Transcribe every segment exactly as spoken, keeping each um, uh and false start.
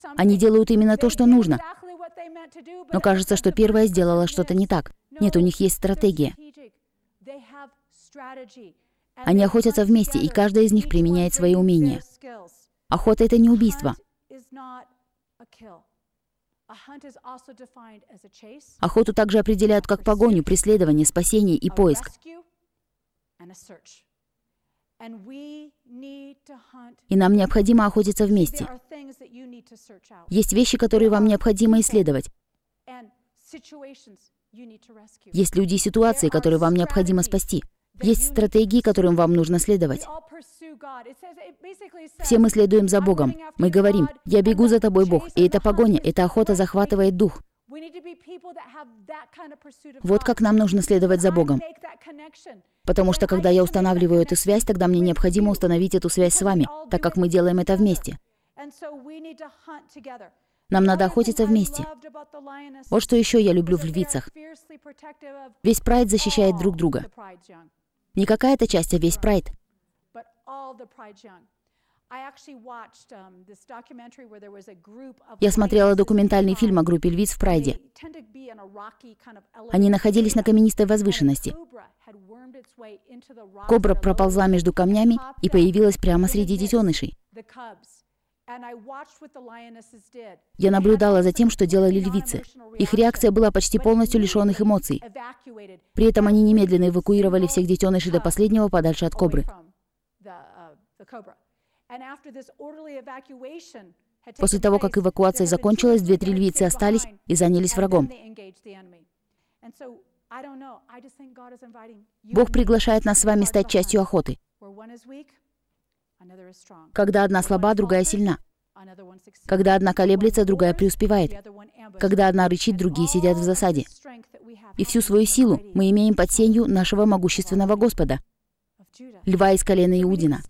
Они делают именно то, что нужно. Но кажется, что первая сделала что-то не так. Нет, у них есть стратегия. Они охотятся вместе, и каждая из них применяет свои умения. Охота — это не убийство. Охоту также определяют как погоню, преследование, спасение и поиск. И нам необходимо охотиться вместе. Есть вещи, которые вам необходимо исследовать. Есть люди и ситуации, которые вам необходимо спасти. Есть стратегии, которым вам нужно следовать. Все мы следуем за Богом. Мы говорим: «Я бегу за тобой, Бог». И эта погоня, эта охота захватывает дух. Вот как нам нужно следовать за Богом. Потому что, когда я устанавливаю эту связь, тогда мне необходимо установить эту связь с вами, так как мы делаем это вместе. Нам надо охотиться вместе. Вот что еще я люблю в львицах. Весь прайд защищает друг друга. Не какая-то часть, а весь прайд. Я смотрела документальный фильм о группе львиц в прайде. Они находились на каменистой возвышенности. Кобра проползла между камнями и появилась прямо среди детенышей. Я наблюдала за тем, что делали львицы. Их реакция была почти полностью лишенных эмоций. При этом они немедленно эвакуировали всех детенышей до последнего подальше от кобры. После того, как эвакуация закончилась, две-три львицы остались и занялись врагом. Бог приглашает нас с вами стать частью охоты. Когда одна слаба, другая сильна. Когда одна колеблется, другая преуспевает. Когда одна рычит, другие сидят в засаде. И всю свою силу мы имеем под сенью нашего могущественного Господа, льва из колена Иудина.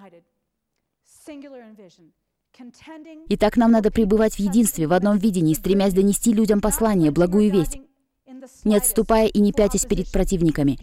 Итак, нам надо пребывать в единстве, в одном видении, стремясь донести людям послание, благую весть, не отступая и не пятясь перед противниками.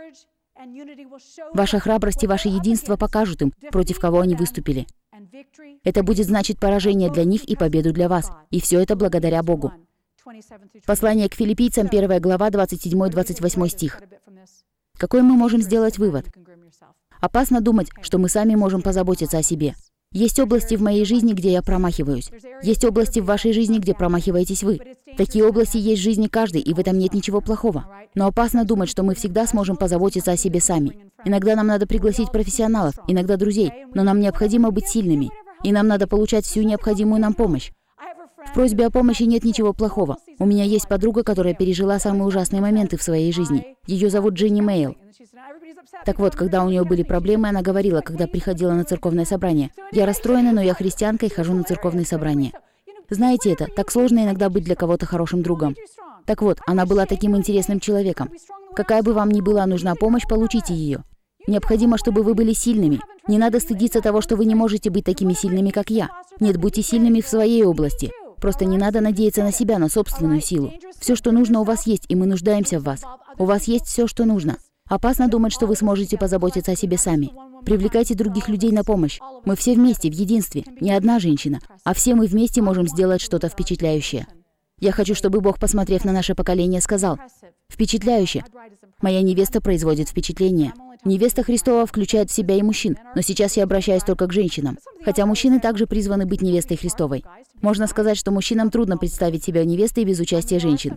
Ваша храбрость и ваше единство покажут им, против кого они выступили. Это будет значить поражение для них и победу для вас. И все это благодаря Богу. Послание к филиппийцам, первая глава, двадцать седьмой — двадцать восьмой стих. Какой мы можем сделать вывод? Опасно думать, что мы сами можем позаботиться о себе. Есть области в моей жизни, где я промахиваюсь. Есть области в вашей жизни, где промахиваетесь вы. Такие области есть в жизни каждой, и в этом нет ничего плохого. Но опасно думать, что мы всегда сможем позаботиться о себе сами. Иногда нам надо пригласить профессионалов, иногда друзей, но нам необходимо быть сильными. И нам надо получать всю необходимую нам помощь. В просьбе о помощи нет ничего плохого. У меня есть подруга, которая пережила самые ужасные моменты в своей жизни. Ее зовут Дженни Мейл. Так вот, когда у нее были проблемы, она говорила, когда приходила на церковное собрание: «Я расстроена, но я христианка и хожу на церковные собрания». Знаете, это так сложно иногда быть для кого-то хорошим другом. Так вот, она была таким интересным человеком. Какая бы вам ни была нужна помощь, получите ее. Необходимо, чтобы вы были сильными. Не надо стыдиться того, что вы не можете быть такими сильными, как я. Нет, будьте сильными в своей области. Просто не надо надеяться на себя, на собственную силу. Все, что нужно, у вас есть, и мы нуждаемся в вас. У вас есть все, что нужно. Опасно думать, что вы сможете позаботиться о себе сами. Привлекайте других людей на помощь. Мы все вместе, в единстве. Не одна женщина, а все мы вместе можем сделать что-то впечатляющее. Я хочу, чтобы Бог, посмотрев на наше поколение, сказал: «Впечатляюще. Моя невеста производит впечатление». Невеста Христова включает в себя и мужчин, но сейчас я обращаюсь только к женщинам. Хотя мужчины также призваны быть невестой Христовой. Можно сказать, что мужчинам трудно представить себя невестой без участия женщин.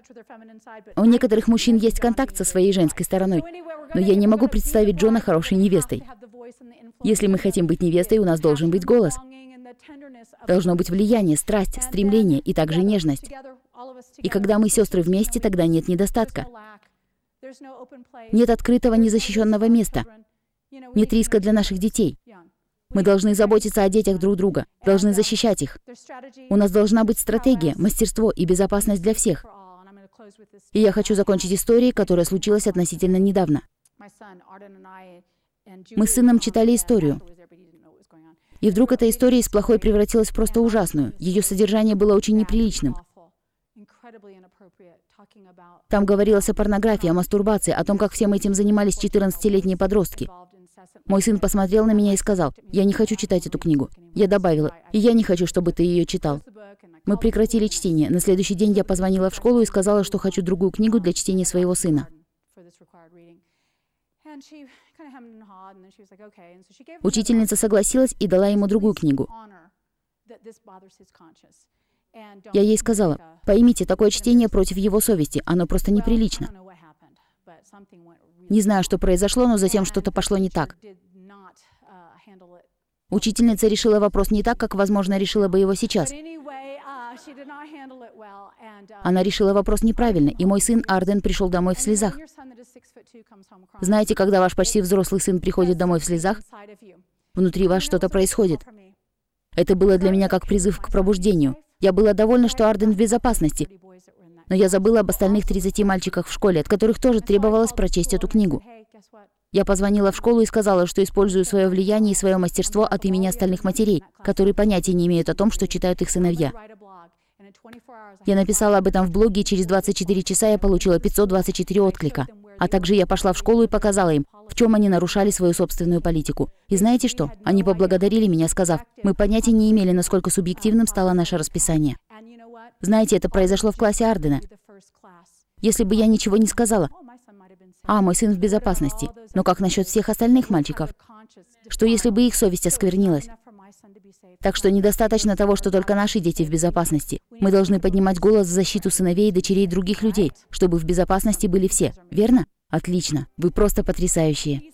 У некоторых мужчин есть контакт со своей женской стороной, но я не могу представить Джона хорошей невестой. Если мы хотим быть невестой, у нас должен быть голос. Должно быть влияние, страсть, стремление и также нежность. И когда мы сестры вместе, тогда нет недостатка. Нет открытого незащищенного места. Нет риска для наших детей. Мы должны заботиться о детях друг друга, должны защищать их. У нас должна быть стратегия, мастерство и безопасность для всех. И я хочу закончить историей, которая случилась относительно недавно. Мы с сыном читали историю. И вдруг эта история из плохой превратилась в просто ужасную. Ее содержание было очень неприличным. Там говорилось о порнографии, о мастурбации, о том, как всем этим занимались четырнадцатилетние подростки. Мой сын посмотрел на меня и сказал: «Я не хочу читать эту книгу». Я добавила: «И я не хочу, чтобы ты ее читал». Мы прекратили чтение. На следующий день я позвонила в школу и сказала, что хочу другую книгу для чтения своего сына. Учительница согласилась и дала ему другую книгу. Я ей сказала: «Поймите, такое чтение против его совести, оно просто неприлично». Не знаю, что произошло, но затем что-то пошло не так. Учительница решила вопрос не так, как, возможно, решила бы его сейчас. Она решила вопрос неправильно, и мой сын Арден пришел домой в слезах. Знаете, когда ваш почти взрослый сын приходит домой в слезах, внутри вас что-то происходит. Это было для меня как призыв к пробуждению. Я была довольна, что Арден в безопасности, но я забыла об остальных тридцати мальчиках в школе, от которых тоже требовалось прочесть эту книгу. Я позвонила в школу и сказала, что использую свое влияние и свое мастерство от имени остальных матерей, которые понятия не имеют о том, что читают их сыновья. Я написала об этом в блоге, и через двадцать четыре часа я получила пятьсот двадцать четыре отклика. А также я пошла в школу и показала им, в чем они нарушали свою собственную политику. И знаете что? Они поблагодарили меня, сказав: «Мы понятия не имели, насколько субъективным стало наше расписание». Знаете, это произошло в классе Ардена. Если бы я ничего не сказала: «А, мой сын в безопасности», но как насчет всех остальных мальчиков? Что если бы их совесть осквернилась? Так что недостаточно того, что только наши дети в безопасности. Мы должны поднимать голос в защиту сыновей и дочерей других людей, чтобы в безопасности были все. Верно? Отлично. Вы просто потрясающие.